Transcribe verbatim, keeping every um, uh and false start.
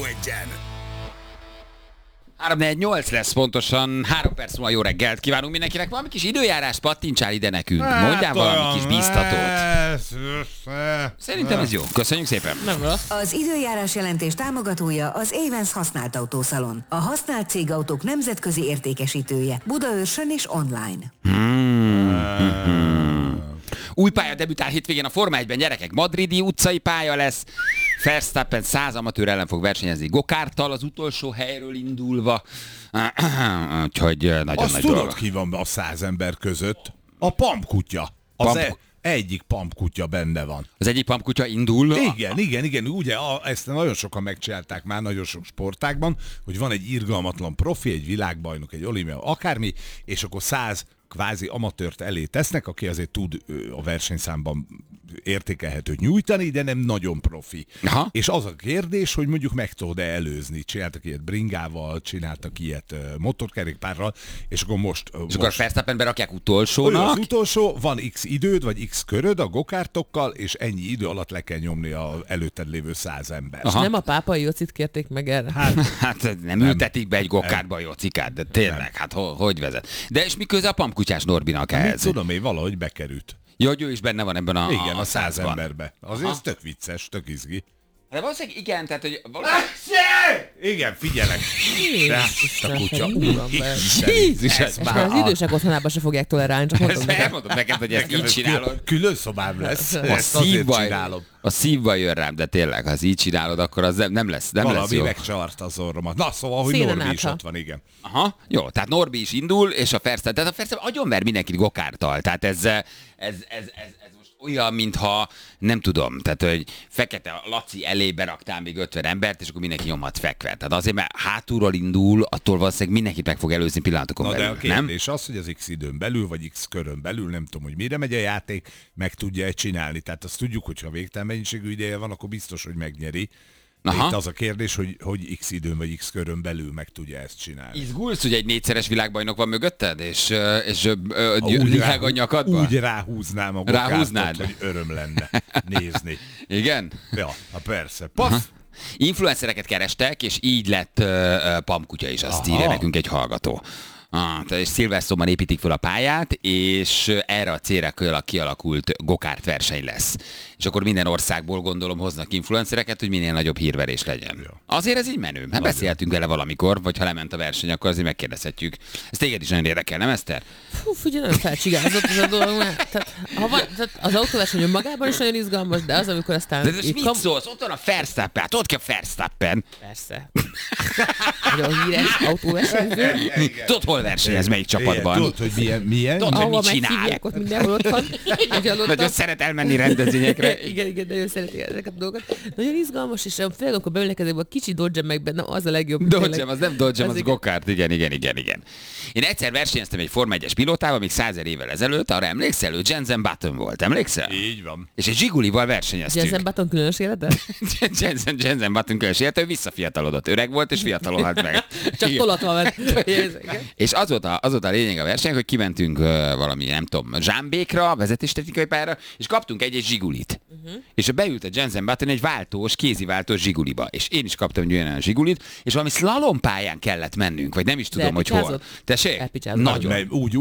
Rádió Egyen. három négy nyolc lesz pontosan, három perc múlva jó reggelt kívánunk mindenkinek. Valami kis időjárás pattintsál ide nekünk. Hát Mondjál valami olyan, kis biztatót. ez- Szerintem ez jó. Köszönjük szépen. Nem rossz. Az időjárás jelentés támogatója az Avens használt autószalon. A használt cégautók nemzetközi értékesítője. Budaörsön és online. Új pálya debütál hétvégén a Forma egyben, gyerekek. Madridi utcai pálya lesz. Verstappen száz amatőr ellen fog versenyezni gokárttal az utolsó helyről indulva. Úgyhogy nagyon Azt nagy tudod, dolog. ki van a száz ember között? A pampkutya. Az Pamp- e- egyik pampkutya benne van. Az egyik pampkutya indul. Igen, igen, igen. Ugye a, ezt nagyon sokan megcsinálták már nagyon sok sportágban, hogy van egy irgalmatlan profi, egy világbajnok, egy olimpia, akármi, és akkor száz kvázi amatőrt elé tesznek, aki azért tud ö, a versenyszámban értékelhetőt nyújtani, de nem nagyon profi. Aha. És az a kérdés, hogy mondjuk meg tudod-e előzni. Csináltak ilyet bringával, csináltak ilyet ö, motorkerékpárral, és akkor most... ö, És akkor most Verstappenbe berakják ő utolsónak. az utolsó, van X időd, vagy X köröd a gokártokkal, és ennyi idő alatt le kell nyomni az előtted lévő száz ember. Aha. Nem a pápai Jocit kérték meg erre? Hát, Hát nem, nem ültetik be egy gokártba a jocikát, de tényleg, nem. hát ho, hogy vezet? De és mi köze a pampkutyás Norbinak mit ehhez? tudom én, valahogy bekerült. Jó, hogy ő is benne van ebben a Igen, a száz százban. emberbe. Azért Aha. ez tök vicces, tök izgi. De valószínűleg igen, tehát hogy valószínűleg... Igen, figyelek. De Isten, a kutya. Feri, uram, be. Jézus, Ez ez És már már az a- idősek otthonában se fogják tolerálni, csak mondom Ezt neked. elmondom neked, hogy ezt Nekem így ez csinálod. Külön, külön szobám lesz. A Ezt azért szívbaj, csinálom. a szívbaj jön rám, de tényleg, ha ezt így csinálod, akkor az nem, nem lesz, nem lesz Valami jó. megcsart az orromat. Na, szóval, hogy Szélen Norbi is átha. ott van, igen. Aha, jó, tehát Norbi is indul, és a Verstappen, tehát a Verstappen agyonver mindenkit gokártal, tehát ez, ez, ez, ez, ez most olyan, mintha, nem tudom, tehát hogy fekete Laci elébe raktál még ötven embert, és akkor mindenki nyomhat fekve. Tehát azért, mert hátulról indul, attól valószínűleg mindenkit meg fog előzni pillanatokon Na de belül, a nem? kérdés az, hogy az X időn belül, vagy X körön belül, nem tudom, hogy mire megy a játék, meg tudja-e csinálni. Tehát azt tudjuk, hogy ha végtelen mennyiségű ideje van, akkor biztos, hogy megnyeri. De Aha. itt az a kérdés, hogy, hogy X időn vagy X körön belül meg tudja ezt csinálni. Izgulsz, hogy egy négyszeres világbajnok van mögötted, és, ö, és ö, ö, Ha úgy lihág a ráhú- nyakadba? Úgy ráhúznám a gokártot, Ráhúznád? hogy öröm lenne nézni. Igen? Ja, ha persze. Paf! Influencereket kerestek, és így lett uh, uh, pampkutya is, azt Aha. írja nekünk egy hallgató. Ah, és Szilvesztóban építik fel a pályát, és erre a célra kialakult gokárt verseny lesz. És akkor minden országból gondolom hoznak influencereket, hogy minél nagyobb hírverés legyen. Ja. Azért ez így menő. Hát beszéltünk vele valamikor, vagy ha lement a verseny, akkor azért megkérdezhetjük. Ez téged is nagyon érdekel, nem Eszter? Fú, figyelj, nagyon felcsigázott ez a dolog, mert tehát, ha van, tehát az autóverseny magában is nagyon izgalmas, de az, amikor aztán... De ez így mit kam- szólsz? Ott van a Verstappen, hát ott ki a Verstappen. Persze. Nagyon híres autóversenyző. Tudod, hol versenyez, melyik csapatban? Tudod, hogy milyen? milyen? Tudod, hogy Ahova mit csinál? meghívják, ott mindenhol ott van. Nagyon Nagyon szeret elmenni rendezvényekre. Igen, igen, nagyon szereti ezeket a dolgokat. Nagyon izgalmas, és főleg akkor beülnek ezekbe a kicsi Dodge meg benne, az a legjobb. Dodgem, az nem Dodgem, az igen. gokárt, igen, igen, igen, igen. Én egyszer versenyeztem egy Forma egyes pilótával, még százezer évvel ezelőtt, arra emlékszel, ő Jensen Button volt, emlékszel? Így van. És egy Zsigulival versenyeztünk. Jensen Button különös élete? Jensen, Jensen Button különös élete, ő visszafiatalodott, öreg volt, és fiatalodott meg. Csak Igen. tolatva ment. És az volt, a, az volt a lényeg a versenynek, hogy kimentünk uh, valami, nem tudom, zsámbékra, vezetéstechnikai pályára, és kaptunk egy-egy Zsigulit. Uh-huh. És beült a Jensen Button egy váltós, kéziváltós Zsiguliba. És én is kaptam egy olyan Zsigulit, és valami szlalompályán kellett mennünk, vagy nem is tudom, hogy hol. elpicsázott? Tessék? Elpicsázott. Nagyon. Mert úgy